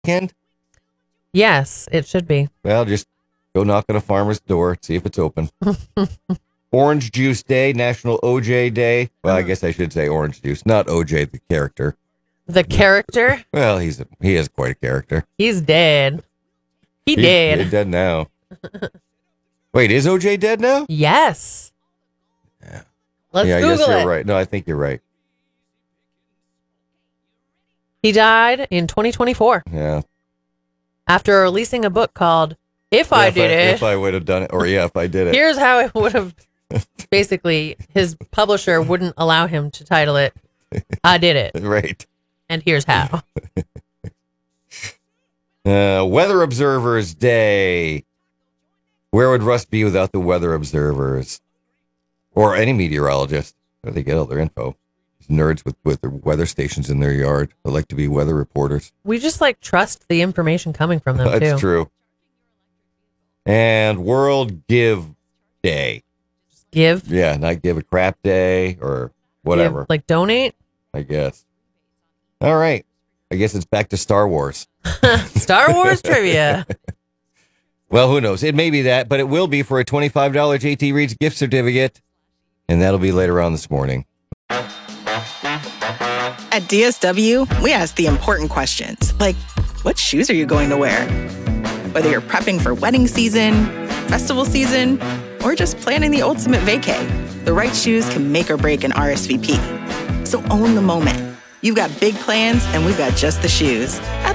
weekend? Yes, it should be. Well, just go knock on a farmer's door, see if it's open. Orange Juice Day, National OJ Day. Well, I guess I should say orange juice, not OJ the character. The character? Well, he is quite a character. He's dead. He's dead. He's dead now. Wait, is OJ dead now? Yes. Yeah. Let's I Google guess you're it. right. No, I think you're right. He died in 2024 Yeah. after releasing a book called If I Did It. If I would have done it, or if I did it. Here's how it would have. Basically, his publisher wouldn't allow him to title it I Did It. Right. And here's how. Weather Observers Day. Where would Russ be without the weather observers? Or any meteorologist? Where do they get all their info? Nerds with their weather stations in their yard. They like to be weather reporters. We just trust the information coming from them, too. That's true. And World Give Day. Give? Yeah, not give a crap day or whatever. Give, donate? I guess. All right. I guess it's back to Star Wars. Star Wars trivia. Well, who knows? It may be that, but it will be for a $25 JT Reads gift certificate. And that'll be later on this morning. At DSW, we ask the important questions, like, what shoes are you going to wear? Whether you're prepping for wedding season, festival season, or just planning the ultimate vacay, the right shoes can make or break an RSVP. So own the moment. You've got big plans, and we've got just the shoes.